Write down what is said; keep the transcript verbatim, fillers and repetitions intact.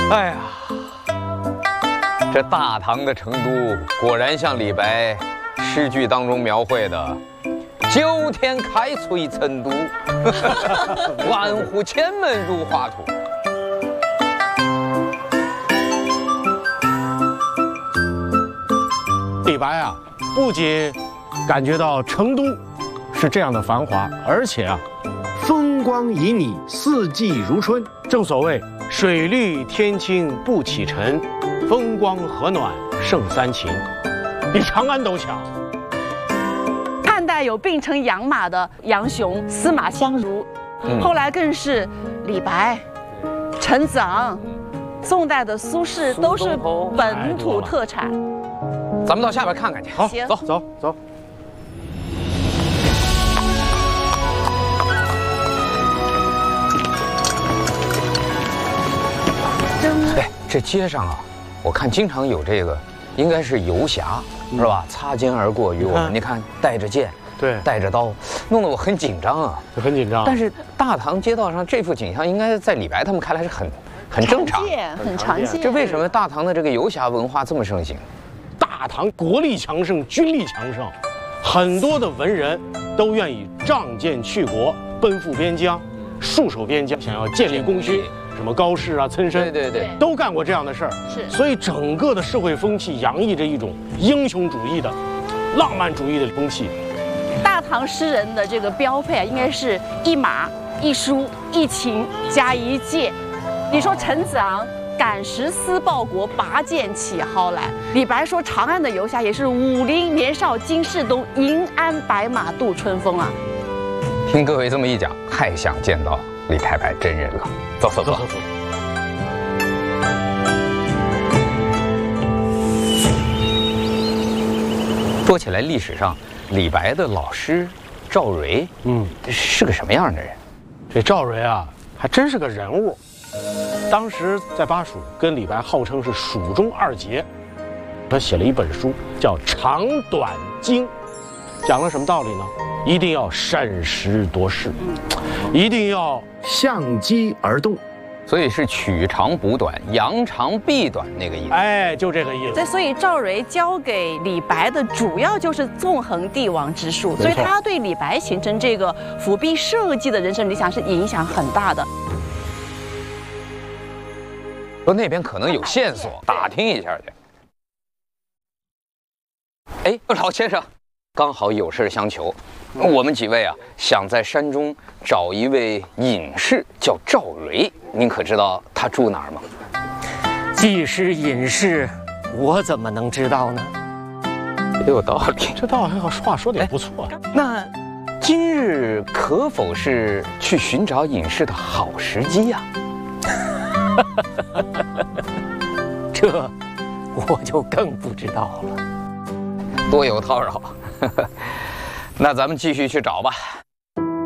哎呀，这大唐的成都果然像李白诗句当中描绘的“九天开翠成都，万户千门如画图”。 李白啊，不仅感觉到成都是这样的繁华，而且啊， 风光旖旎，四季如春。 正所谓水绿天青不起尘，风光和暖胜三秦，比长安都强。 汉代有并称养马的杨雄、司马相如， 嗯、 后来更是李白、陈子昂，宋代的苏轼都是本土特产。 咱们到下边看看去。 好， 行， 走走走。 哎，这街上啊，我看经常有这个，应该是游侠，是吧？擦肩而过与我们，你看带着剑， 对， 带着刀，弄得我很紧张啊， 很紧张。 但是大唐街道上这幅景象，应该在李白他们看来是很很正常， 很常见。 这为什么大唐的这个游侠文化这么盛行？ 大唐国力强盛，军力强盛，很多的文人都愿意仗剑去国，奔赴边疆，戍守边疆，想要建立功勋。什么高适啊、岑参， 对对对， 都干过这样的事儿。 是， 所以整个的社会风气洋溢着一种英雄主义的、浪漫主义的风气。 大唐诗人的这个标配啊，应该是一马、一书、一琴加一剑。你说陈子昂赶时思报国，拔剑起蒿来。李白说长安的游侠也是武陵年少金世东，银鞍白马度春风啊。 听各位这么一讲，太想见到李太白真人了。走走走走走。说起来，历史上李白的老师赵蕊，嗯，是个什么样的人？ 这赵蕊啊，还真是个人物。当时在巴蜀跟李白号称是蜀中二杰，他写了一本书叫《长短经》，讲了什么道理呢？一定要审时度势，一定要相机而动， 所以是取长补短，扬长避短那个意思。 哎，就这个意思。 所以赵蕊教给李白的主要就是纵横帝王之术，所以他对李白形成这个辅弼社稷的人生理想是影响很大的。 说那边可能有线索，打听一下去。哎，老先生，刚好有事相求。我们几位啊，想在山中找一位隐士，叫赵蕊。您可知道他住哪儿吗？ 既是隐士，我怎么能知道呢？ 也有道理， 这倒还好，话说的也不错。 那今日可否是去寻找隐士的好时机呀？ 这我就更不知道了。 多有叨扰。那咱们继续去找吧。